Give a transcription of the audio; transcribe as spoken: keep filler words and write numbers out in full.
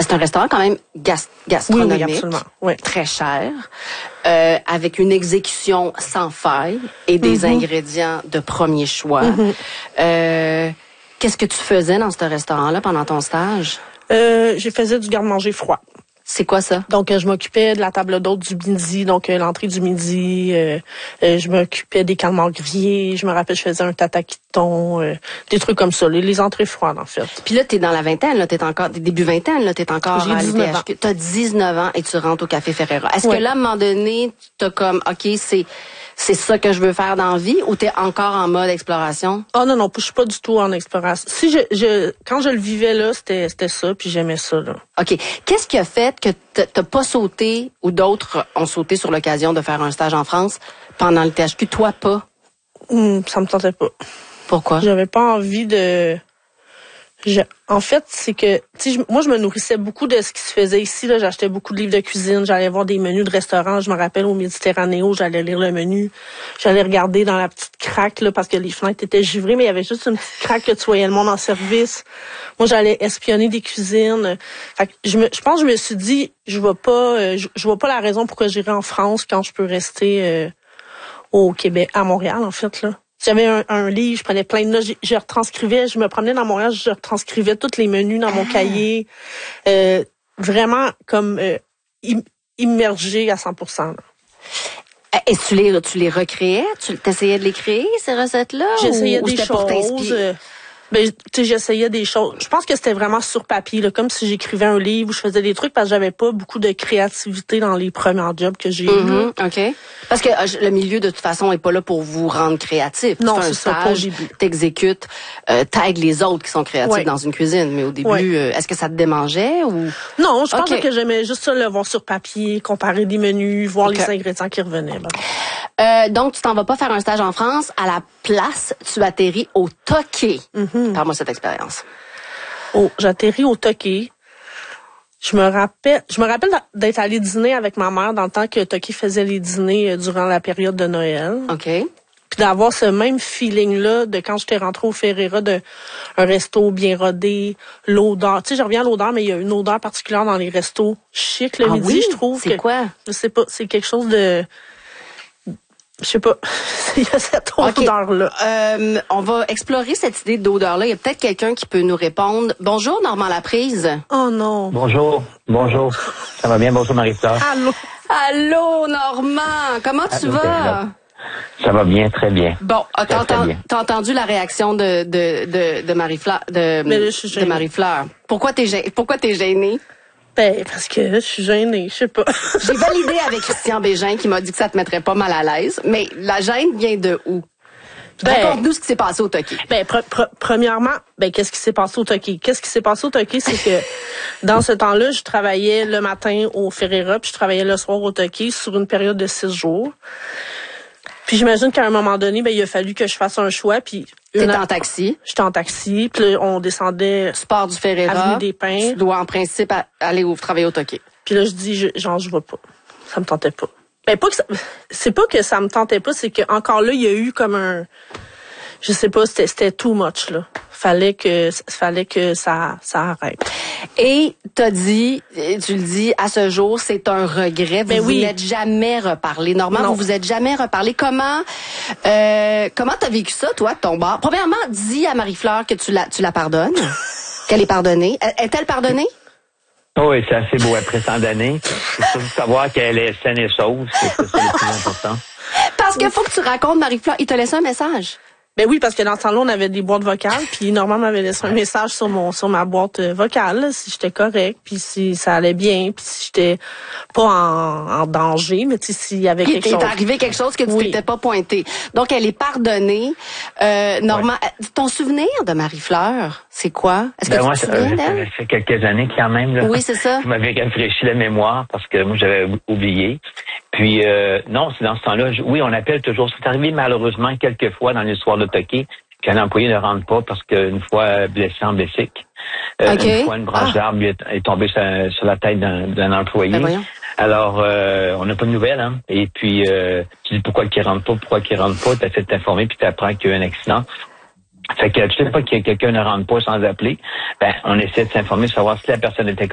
c'est un restaurant quand même gas- gastronomique. Oui, oui, absolument. Oui. Très cher, euh, avec une exécution sans faille et des mm-hmm. ingrédients de premier choix. Mm-hmm. Euh, qu'est-ce que tu faisais dans ce restaurant-là pendant ton stage? Euh, je faisais du garde-manger froid. C'est quoi ça? Donc, euh, je m'occupais de la table d'hôte du midi, donc euh, l'entrée du midi. Euh, euh, je m'occupais des calmars grillés. Je me rappelle, je faisais un tataki de thon, euh, des trucs comme ça, les, les entrées froides, en fait. Puis là, t'es dans la vingtaine, là, t'es encore, t'es début vingtaine, là, t'es encore J'ai à dix-neuf ans. T'as dix-neuf ans et tu rentres au Café Ferreira. Est-ce ouais. que là, à un moment donné, t'as comme, OK, c'est... c'est ça que je veux faire dans la vie ou t'es encore en mode exploration? Ah oh non, non, je suis pas du tout en exploration. Si je, je quand je le vivais là, c'était c'était ça, puis j'aimais ça, là. OK. Qu'est-ce qui a fait que t'as pas sauté ou d'autres ont sauté sur l'occasion de faire un stage en France pendant le T H Q? Toi, pas? Hum, ça me tentait pas. Pourquoi? J'avais pas envie de... Je, en fait, c'est que, tu sais, moi, je me nourrissais beaucoup de ce qui se faisait ici, là. J'achetais beaucoup de livres de cuisine. J'allais voir des menus de restaurants. Je me rappelle au Méditerranéo, j'allais lire le menu. J'allais regarder dans la petite craque, là, parce que les fenêtres étaient givrées, mais il y avait juste une petite craque que tu voyais le monde en service. Moi, j'allais espionner des cuisines. Fait que je me, je pense que je me suis dit, je vois pas, euh, je, je vois pas la raison pourquoi j'irais en France quand je peux rester, euh, au Québec, à Montréal, en fait, là. J'avais un, un livre, je prenais plein de notes, je, je retranscrivais, je me promenais dans Montréal, je retranscrivais tous les menus dans mon cahier. Euh, vraiment comme euh, im, immergé à cent pour cent. Là. Et tu les, tu les recréais? Tu essayais de les créer, ces recettes-là? J'essayais ou, des ou choses. Euh, ben, tu sais, j'essayais des choses. Je pense que c'était vraiment sur papier, là, comme si j'écrivais un livre ou je faisais des trucs parce que j'avais pas beaucoup de créativité dans les premiers jobs que j'ai mm-hmm, eus. OK. Parce que euh, le milieu, de toute façon, est pas là pour vous rendre créatif. Non, tu fais un c'est ça, pas au début. T'exécutes, euh, t'aides les autres qui sont créatifs ouais. dans une cuisine. Mais au début, ouais. euh, est-ce que ça te démangeait ou? Non, je pense okay. que j'aimais juste ça, le voir sur papier, comparer des menus, voir okay. les ingrédients qui revenaient. Ben. Euh, donc, tu t'en vas pas faire un stage en France. À la place, tu atterris au Toqué. Mm-hmm. Parle-moi cette expérience. Oh, j'atterris au Toqué. Je me rappelle, je me rappelle d'être allée dîner avec ma mère dans le temps que Toqué faisait les dîners durant la période de Noël. OK. Puis d'avoir ce même feeling-là de quand j'étais rentrée au Ferreira, de un resto bien rodé, l'odeur. Tu sais, je reviens à l'odeur, mais il y a une odeur particulière dans les restos chics le ah midi, oui? je trouve. C'est quoi? Je sais pas, c'est quelque chose de... Je sais pas, il y a cette okay. odeur-là. Euh, on va explorer cette idée d'odeur-là. Il y a peut-être quelqu'un qui peut nous répondre. Bonjour, Normand Laprise. Oh non. Bonjour, bonjour. Ça va bien? Bonjour, Marie-Fleur. Allô. Allô, Normand. Comment Allô, tu vas? Ça va bien, très bien. Bon, t'as, entendu, t'as entendu la réaction de, de, de, de Marie-Fleur, de, de Marie-Fleur. Pourquoi t'es, gê... Pourquoi t'es gênée? Ben, parce que je suis gênée, je sais pas. J'ai validé avec Christian Bégin qui m'a dit que ça te mettrait pas mal à l'aise. Mais la gêne vient de où? Ben, raconte-nous ce qui s'est passé au Toqué. Ben, pre- pre- premièrement, ben, qu'est-ce qui s'est passé au Toqué? Qu'est-ce qui s'est passé au Toqué, c'est que dans ce temps-là, je travaillais le matin au Ferreira, puis je travaillais le soir au Toqué sur une période de six jours. Puis j'imagine qu'à un moment donné, ben, il a fallu que je fasse un choix, puis... T'étais en taxi. J'étais en taxi, puis là, on descendait... Tu pars du Ferreira. Avenue des Pins. Tu dois, en principe, aller au, travailler au Toqué. Puis là, je dis, je, genre, je vais pas. Ça me tentait pas. Ben, pas que ça... C'est pas que ça me tentait pas, c'est que encore là, il y a eu comme un... Je sais pas, c'était, c'était too much, là. Fallait que, fallait que ça, ça arrête. Et t'as dit, tu le dis, à ce jour, c'est un regret. Vous ben vous oui. n'êtes jamais reparlé. Normalement, vous vous êtes jamais reparlé. Comment, euh, comment t'as vécu ça, toi, de ton bar? Premièrement, dis à Marie-Fleur que tu la, tu la pardonnes. Qu'elle est pardonnée. Est-elle pardonnée? Oui, c'est assez beau après tant d'années. Il faut savoir qu'elle est saine et sauve. C'est ça, c'est le plus important. Parce qu'il faut que tu racontes, Marie-Fleur. Il t'a laissé un message. Ben oui, parce que dans ce temps-là, on avait des boîtes vocales, puis Normand m'avait laissé un message sur mon sur ma boîte vocale, là, si j'étais correct, puis si ça allait bien, puis si j'étais pas en, en danger, mais tu sais, s'il y avait il quelque chose. Il t'est arrivé quelque chose que tu oui. t'étais pas pointé. Donc, elle est pardonnée. Euh, Normand, ouais. Ton souvenir de Marie-Fleur, c'est quoi? Est-ce que ben tu moi, te souviens ça, d'elle? Ça fait quelques années quand même. Là. Oui, c'est ça. Vous m'avez rafraîchi la mémoire parce que moi, j'avais oublié. Puis, euh, non, c'est dans ce temps-là, je, oui, on appelle toujours. C'est arrivé malheureusement quelques fois dans l'histoire de Toqué qu'un employé ne rentre pas parce qu'une fois blessé en bicycle, euh, okay. une fois une branche ah. d'arbre est, est tombée sur, sur la tête d'un, d'un employé. Ben Alors, euh, on n'a pas de nouvelles, hein. Et puis, euh, tu dis pourquoi qu'il rentre pas, pourquoi qu'il rentre pas, tu essaies de t'informer, puis tu apprends qu'il y a eu un accident. Fait que tu sais pas que quelqu'un ne rentre pas sans appeler, ben on essaie de s'informer, savoir si la personne était